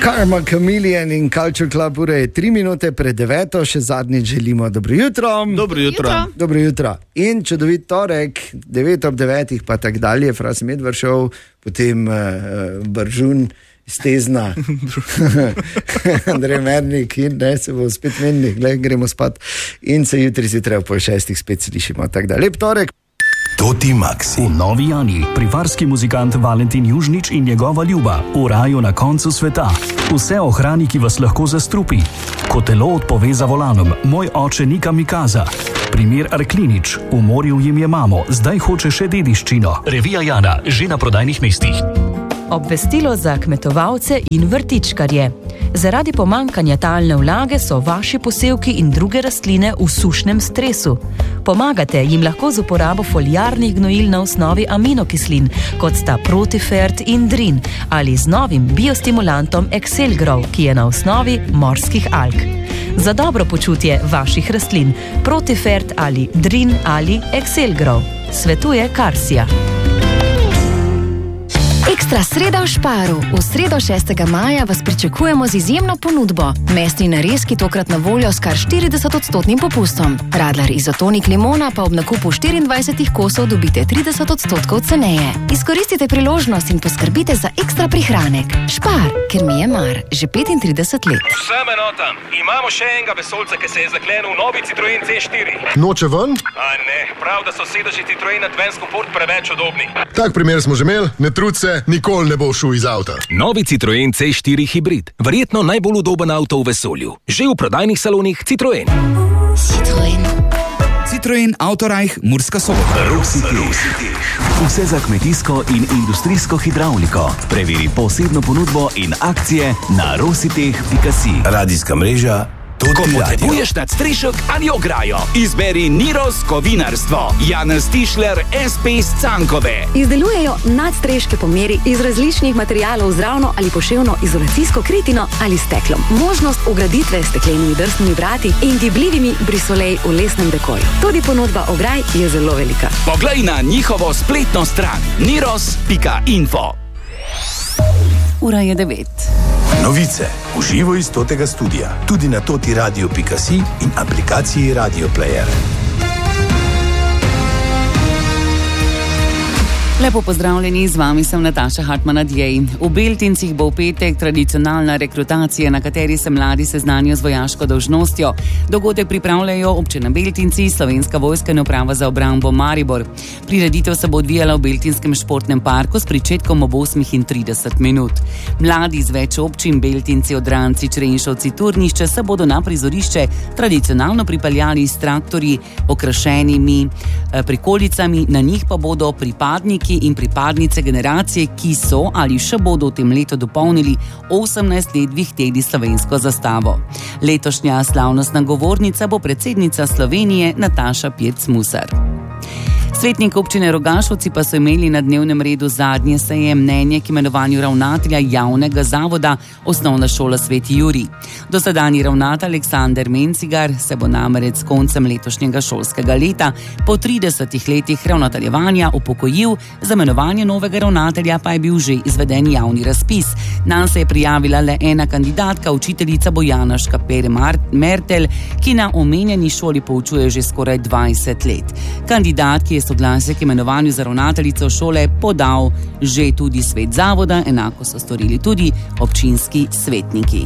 Karma, Chameleon in Culture Club, ura je 3 minute pred 9, še zadnjič želimo dobro jutro. Dobro jutro. In čudovit torek, 9 ob 9, pa tak dalje, Fras Medvršov, potem Bržun, Stezna, Andrej Mernik in se bo spet menili, gremo spat in se jutri zjutraj ob 5:30 spet slišimo. Tak da, lep torek. Toti Maxi. V Novi Jani, privarski muzikant Valentin Južnič in njegova ljuba v raju na koncu sveta. Vse o hrani, ki vas lahko zastrupi. Ko telo odpove za volanom, moj oče ni kamikaza. Primer Arklinič, v morju jim je mamo, zdaj hoče še dediščino. Revija Jana, že na prodajnih mestih. Obvestilo za kmetovalce in vrtičkarje. Zaradi pomanjkanja talne vlage so vaši posevki in druge rastline v sušnem stresu. Pomagate jim lahko z uporabo foliarnih gnojil na osnovi aminokislin, kot sta Protifert in Drin, ali z novim biostimulantom Excelgrow, ki je na osnovi morskih alg. Za dobro počutje vaših rastlin Protifert ali Drin ali Excelgrow. Svetuje Karsija. Ekstra sreda v Šparu. V sredo 6. maja vas pričakujemo z izjemno ponudbo. Mesni narezki tokrat na voljo s kar 40% popustom. Radler izotonik limona pa ob nakupu 24 kosov dobite 30% ceneje. Izkoristite priložnost in poskrbite za ekstra prihranek. Špar, ker mi je mar, že 35 let. Vsem enotam, imamo še enega vesolca, ki se je zaklenil v novi Citroen C4. Noče ven? A ne, prav, da so sedeži Citroen Advance Comfort preveč udobni. Tak primer smo že imeli, ne trud se, nikoli ne bo šel iz avta. Novi Citroen C4 hibrid. Verjetno najbolj udoben avto v vesolju. Že v prodajnih salonih Citroen. Citroen Autorajh Murska Sobota. Vse za kmetijsko in industrijsko hidravliko. Preveri posebno ponudbo in akcije na rositeh.si. Radijska mreža. Ko potrebuješ nadstrešek ali ograjo, izberi Niros Kovinarstvo. Janez Tišler, SP iz Cankove. Izdelujejo nadstreške po meri iz različnih materialov z ravno ali poševno izolacijsko kritino ali steklom. Možnost ugraditve s steklenimi drsnimi vrati in gibljivimi brisolej v lesnem dekoju. Tudi ponudba ograj je zelo velika. Poglej na njihovo spletno stran niros.info. Ura je 9. Novice v živo iz Totega studia. Tudi na totiradio.si in aplikaciji Radio Player. Lepo pozdravljeni, z vami sem Nataša Hartmann-Adjej. V Beltincih bo v petek tradicionalna rekrutacija, na kateri se mladi seznanijo z vojaško dolžnostjo. Dogodek pripravljajo občina Beltinci, Slovenska vojska in uprava za obrambo Maribor. Prireditev se bo odvijala v Beltinskem športnem parku s pričetkom ob 8:30. Mladi iz več občin, Beltinci, Odranci, Črenšovci, Turnišče, se bodo na prizorišče tradicionalno pripeljali s traktorji, okrašenimi prikolicami, na njih pa bodo pripadniki in pripadnice generacije, ki so ali še bodo v tem letu dopolnili 18 let vihteli slovensko zastavo. Letošnja slavnostna govornica bo predsednica Slovenije Nataša Pirc-Musar. Svetniki občine Rogašovci pa so imeli na dnevnem redu zadnje seje mnenje k imenovanju ravnatelja javnega zavoda Osnovna šola Sveti Jurij. Dosedanji ravnatelj Aleksander Mencigar se bo namreč s koncem letošnjega šolskega leta po 30 letih ravnateljevanja upokojil, za imenovanje novega ravnatelja pa je bil že izveden javni razpis. Nanj se je prijavila le ena kandidatka, učiteljica Bojana Škaper-Mertelj, ki na omenjeni šoli poučuje že skoraj 20 let. Kandidat, ki je soglasje k imenovanju za ravnateljico šole podal že tudi svet zavoda, enako so storili tudi občinski svetniki.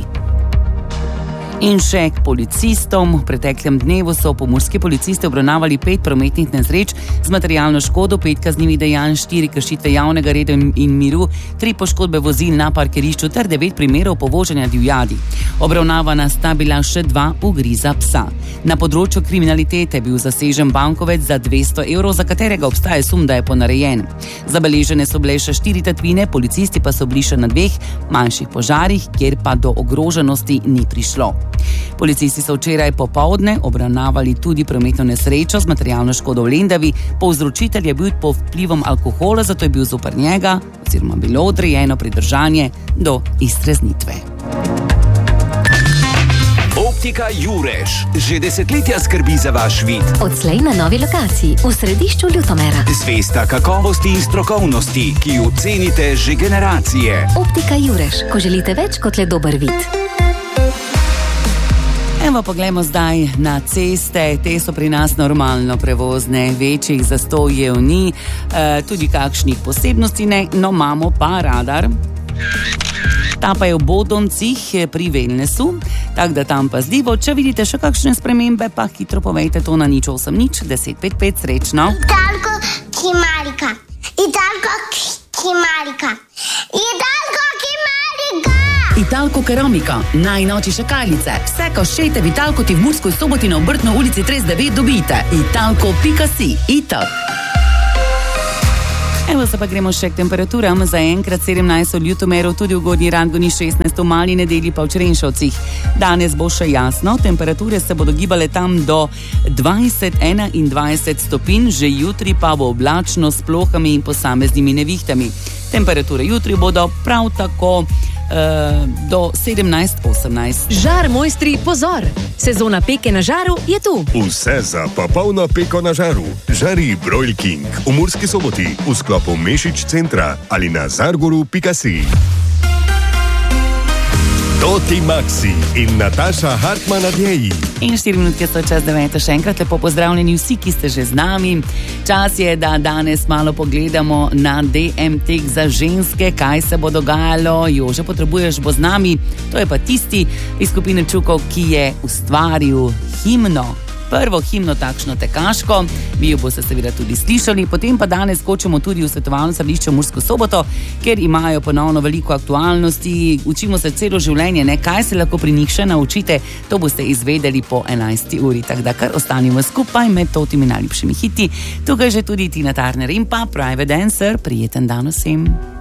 In še k policistom. V preteklem dnevu so pomurski policisti obravnavali 5 prometnih nesreč z materialno škodo, 5 kaznivih dejanj, 4 kršitve javnega reda in miru, 3 poškodbe vozil na parkirišču ter 9 primerov povoženja divjadi. Obravnavana sta bila še 2 ugriza psa. Na področju kriminalitete je bil zasežen bankovec za 200 evrov, za katerega obstaja sum, da je ponarejen. Zabeležene so bile še 4 tatvine, policisti pa so bili še na 2 manjših požarih, kjer pa do ogroženosti ni prišlo. Policisti so včeraj popoldne obravnavali tudi prometno nesrečo z materialno škodo v Lendavi. Povzročitelj je bil pod vplivom alkohola, zato je bil zoper njega oziroma bilo odrejeno pridržanje do iztreznitve. Optika Jurež že desetletja skrbi za vaš vid. Odslej na novi lokaciji v središču Ljutomera. Zvesta kakovosti in strokovnosti, ki jo cenite že generacije. Optika Jurež, ko želite več kot le dober vid. Evo, poglejmo zdaj na ceste. Te so pri nas normalno prevozne, večjih zastojev ni, tudi kakšnih posebnosti ne, no imamo pa radar. Ta pa je v Bodoncih pri Wellnessu, tako da tam pazljivo. Če vidite še kakšne spremembe, pa hitro povejte to na 080 10 55, srečno. Italko Kimarika, Italko Kimarika, Italko Kimarika. Italko Keramika, najnovejše kaljice. Vse koščete v Italko ti v Murskoj Soboti na Obrtno ulici 39 dobite. Italko.si. Itak. Evo se pa gremo še k temperaturam. Za enkrat 17 v Ljutomeru, tudi v Gornji Radgoni 16, v Mali Nedelji pa v Črenšovcih. Danes bo še jasno, temperature se bodo gibale tam do 20-21 stopinj, že jutri pa bo oblačno s plohami in posameznimi nevihtami. Temperature jutri bodo prav tako do 17-18. Žar mojstri, pozor! Sezona peke na žaru je tu. Vse za popolno peko na žaru. Žari Broil King v Murski Soboti v sklopu Mešič centra ali na zargoru.si. Toti Maxi in Nataša Hartman na djeji. In 4 minutke so čas 9. Še enkrat lepo pozdravljeni vsi, ki ste že z nami. Čas je, da danes malo pogledamo na DM-tek za ženske, kaj se bo dogajalo. Jože, potrebuješ bo z nami. To je pa tisti iz skupine Čukov, ki je ustvaril himno. Prvo himno takšno tekaško, vi jo boste seveda tudi slišali, potem pa danes skočimo tudi v svetovalno središče v Mursko Soboto, ker imajo ponovno veliko aktualnosti, učimo se celo življenje, ne, kaj se lahko pri njih še naučite, to boste izvedeli po 11. uri, tako da kar ostanimo skupaj med totimi najljubšimi hiti. Tukaj že tudi Tina Turner in pa Private Dancer, prijeten dan vsem.